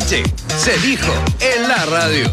noche se dijo en la radio.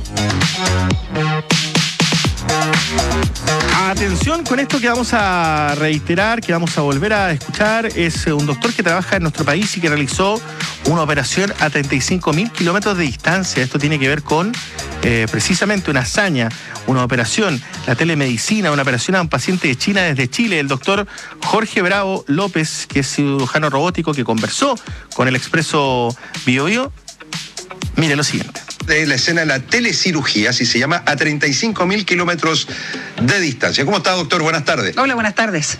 Atención con esto que vamos a reiterar, que vamos a volver a escuchar. Es un doctor que trabaja en nuestro país y que realizó una operación a 35.000 kilómetros de distancia. Esto tiene que ver con precisamente una hazaña, una operación, la telemedicina, una operación a un paciente de China desde Chile. El doctor Jorge Bravo López, que es cirujano robótico, que conversó con el Expreso Biobío. Mire lo siguiente. De la escena de la telecirugía, así se llama, a 35.000 kilómetros de distancia. ¿Cómo está, doctor? Buenas tardes. Hola, buenas tardes.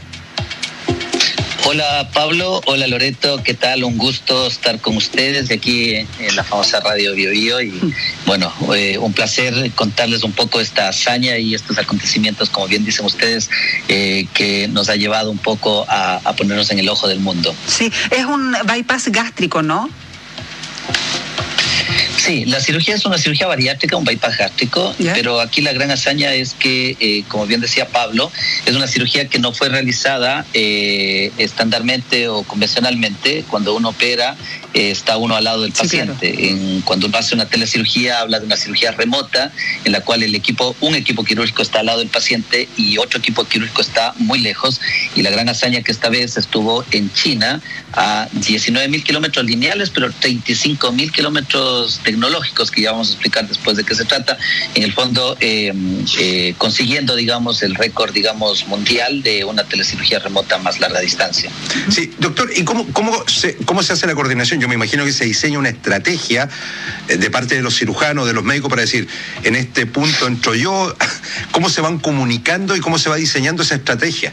Hola Pablo, hola Loreto, ¿qué tal? Un gusto estar con ustedes de aquí en la famosa Radio Biobío y bueno, un placer contarles un poco esta hazaña y estos acontecimientos, como bien dicen ustedes, que nos ha llevado un poco a ponernos en el ojo del mundo. Sí, es un bypass gástrico, ¿no? Sí, la cirugía es una cirugía bariátrica, un bypass gástrico, pero aquí la gran hazaña es que, como bien decía Pablo, es una cirugía que no fue realizada estándarmente o convencionalmente. Cuando uno opera, está uno al lado del paciente. Sí, claro. Cuando uno hace una telecirugía, habla de una cirugía remota, en la cual un equipo quirúrgico está al lado del paciente y otro equipo quirúrgico está muy lejos. Y la gran hazaña que esta vez estuvo en China, a 19.000 kilómetros lineales, pero 35.000 kilómetros tecnológicos, que ya vamos a explicar después de qué se trata, en el fondo consiguiendo, digamos, el récord, digamos, mundial de una telecirugía remota a más larga distancia. Sí, doctor, ¿y cómo se hace la coordinación? Yo me imagino que se diseña una estrategia de parte de los cirujanos, de los médicos, para decir, en este punto entro yo. ¿Cómo se van comunicando y cómo se va diseñando esa estrategia?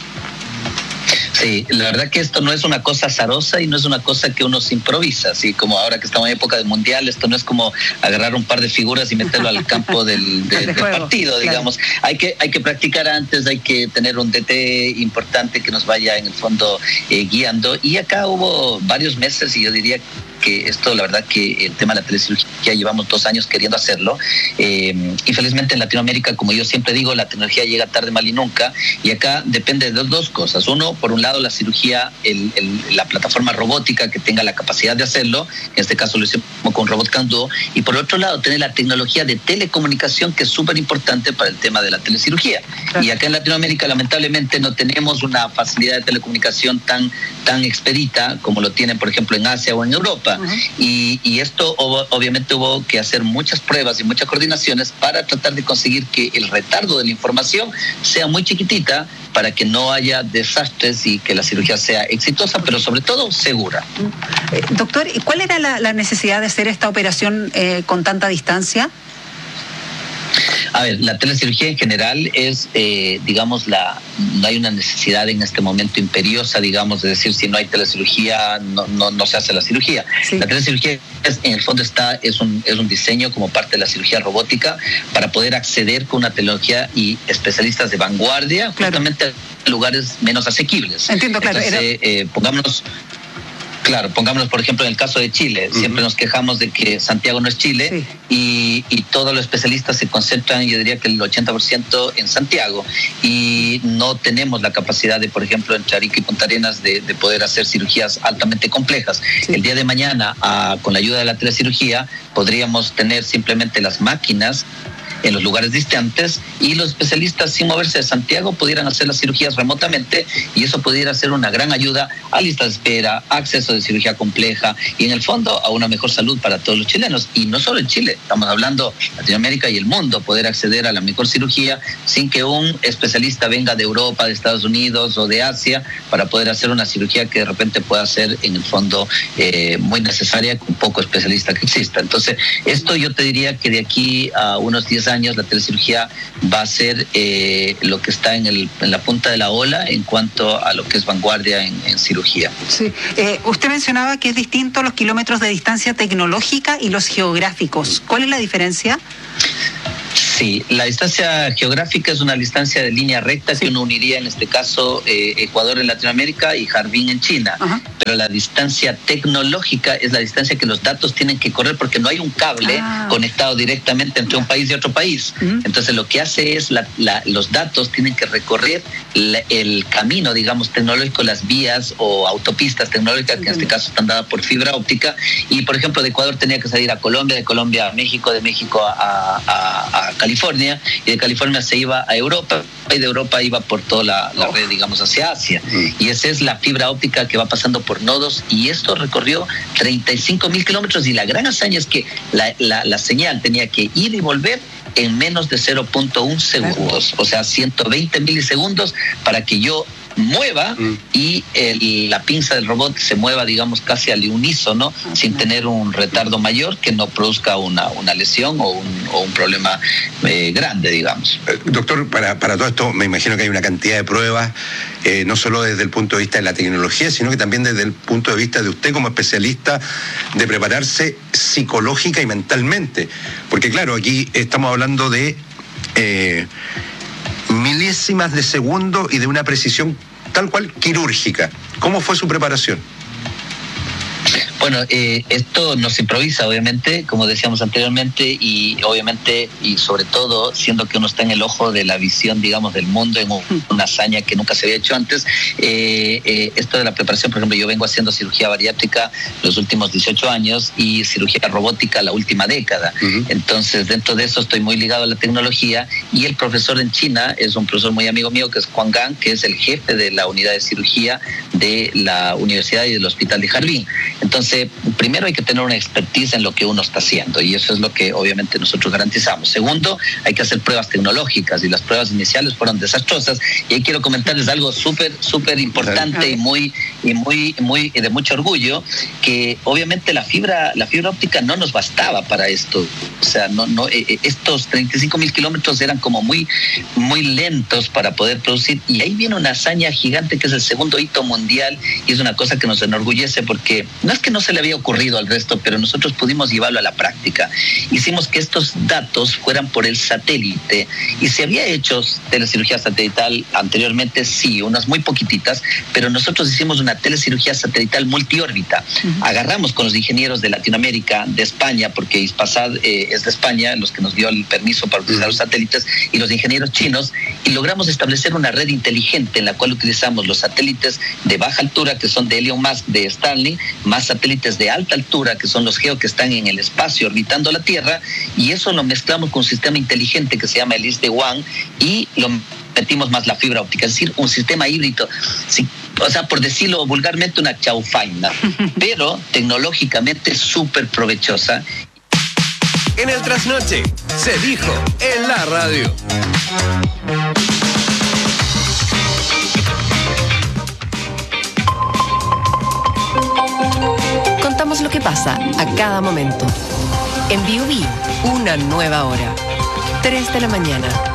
Sí, la verdad que esto no es una cosa azarosa y no es una cosa que uno se improvisa, así como ahora que estamos en época de mundial. Esto no es como agarrar un par de figuras y meterlo al campo del partido, digamos. Claro. Hay que practicar antes, hay que tener un DT importante que nos vaya en el fondo guiando. Y acá hubo varios meses, y yo diría que esto, la verdad que el tema de la telecirugía llevamos 2 años queriendo hacerlo. Infelizmente en Latinoamérica, como yo siempre digo, la tecnología llega tarde, mal y nunca. Y acá depende de dos cosas. Uno, por un lado, la cirugía, la plataforma robótica que tenga la capacidad de hacerlo. En este caso lo hicimos con RobotCam Duo. Y por otro lado, tener la tecnología de telecomunicación, que es súper importante para el tema de la telecirugía. Claro. Y acá en Latinoamérica, lamentablemente, no tenemos una facilidad de telecomunicación tan expedita como lo tienen, por ejemplo, en Asia o en Europa. Y esto obviamente hubo que hacer muchas pruebas y muchas coordinaciones para tratar de conseguir que el retardo de la información sea muy chiquitita, para que no haya desastres y que la cirugía sea exitosa, pero sobre todo segura. Doctor, ¿y cuál era la necesidad de hacer esta operación con tanta distancia? A ver, la telecirugía en general es, digamos, no hay una necesidad en este momento imperiosa, digamos, de decir si no hay telecirugía, no se hace la cirugía. Sí. La telecirugía en el fondo es un diseño como parte de la cirugía robótica para poder acceder con una tecnología y especialistas de vanguardia, claro, justamente a lugares menos asequibles. Entiendo, claro. Entonces, pongámonos, por ejemplo, en el caso de Chile. Siempre nos quejamos de que Santiago no es Chile, sí, y todos los especialistas se concentran, yo diría que el 80% en Santiago, y no tenemos la capacidad de, por ejemplo, en Charico y Punta Arenas de poder hacer cirugías altamente complejas. Sí. El día de mañana, con la ayuda de la telecirugía, podríamos tener simplemente las máquinas en los lugares distantes y los especialistas, sin moverse de Santiago, pudieran hacer las cirugías remotamente, y eso pudiera ser una gran ayuda a listas de espera, acceso de cirugía compleja y en el fondo a una mejor salud para todos los chilenos. Y no solo en Chile, estamos hablando Latinoamérica y el mundo, poder acceder a la mejor cirugía sin que un especialista venga de Europa, de Estados Unidos o de Asia para poder hacer una cirugía que de repente pueda ser en el fondo muy necesaria con poco especialista que exista. Entonces, esto yo te diría que de aquí a unos 10 años la telecirugía va a ser lo que está en la punta de la ola en cuanto a lo que es vanguardia en cirugía. Sí. Usted mencionaba que es distinto los kilómetros de distancia tecnológica y los geográficos. ¿Cuál es la diferencia? Sí, la distancia geográfica es una distancia de línea recta que uno uniría en este caso Ecuador en Latinoamérica y Harbin en China. Ajá. Pero la distancia tecnológica es la distancia que los datos tienen que correr porque no hay un cable conectado directamente entre un país y otro país. Entonces lo que hace es los datos tienen que recorrer el camino, digamos, tecnológico, las vías o autopistas tecnológicas que en este caso están dadas por fibra óptica. Y por ejemplo de Ecuador tenía que salir a Colombia, de Colombia a México, de México a California, y de California se iba a Europa, y de Europa iba por toda la red, digamos, hacia Asia. Y esa es la fibra óptica que va pasando por nodos, y esto recorrió 35,000 kilómetros, y la gran hazaña es que la señal tenía que ir y volver en menos de 0.1 segundos, o sea, 120 milisegundos para que yo mueva y la pinza del robot se mueva, digamos, casi al unísono, sin tener un retardo mayor que no produzca una lesión o un problema grande, digamos. Doctor, para todo esto me imagino que hay una cantidad de pruebas, no solo desde el punto de vista de la tecnología, sino que también desde el punto de vista de usted como especialista, de prepararse psicológica y mentalmente. Porque claro, aquí estamos hablando de milésimas de segundo y de una precisión tal cual quirúrgica. ¿Cómo fue su preparación? Bueno, esto no se improvisa, obviamente, como decíamos anteriormente, y obviamente, y sobre todo, siendo que uno está en el ojo de la visión, digamos, del mundo, en una hazaña que nunca se había hecho antes. Esto de la preparación, por ejemplo, yo vengo haciendo cirugía bariátrica los últimos 18 años y cirugía robótica la última década. Entonces, dentro de eso estoy muy ligado a la tecnología, y el profesor en China es un profesor muy amigo mío, que es Juan Gang, que es el jefe de la unidad de cirugía de la Universidad y del Hospital de Harbin. Entonces, primero hay que tener una expertise en lo que uno está haciendo, y eso es lo que obviamente nosotros garantizamos. Segundo, hay que hacer pruebas tecnológicas, y las pruebas iniciales fueron desastrosas, y ahí quiero comentarles algo súper importante y muy de mucho orgullo, que obviamente la fibra óptica no nos bastaba para esto. O sea, estos 35,000 kilómetros eran como muy lentos para poder producir, y ahí viene una hazaña gigante que es el segundo hito mundial, y es una cosa que nos enorgullece, porque no es que no se le había ocurrido al resto, pero nosotros pudimos llevarlo a la práctica. Hicimos que estos datos fueran por el satélite, y se había hecho telecirugía satelital anteriormente, sí, unas muy poquititas, pero nosotros hicimos una telecirugía satelital multiórbita. Agarramos con los ingenieros de Latinoamérica, de España, porque Ispasad es de España, los que nos dio el permiso para utilizar los satélites, y los ingenieros chinos, y logramos establecer una red inteligente en la cual utilizamos los satélites de baja altura, que son de Elon Musk, de Starlink, más satélites de alta altura, que son los GEO, que están en el espacio orbitando la Tierra, y eso lo mezclamos con un sistema inteligente que se llama el ISDE-WAN, y lo metimos más la fibra óptica, es decir, un sistema híbrido, o sea, por decirlo vulgarmente, una chaufaina, pero tecnológicamente súper provechosa. En el trasnoche, se dijo en la radio. Contamos lo que pasa a cada momento. En B.U.B., una nueva hora. 3 de la mañana.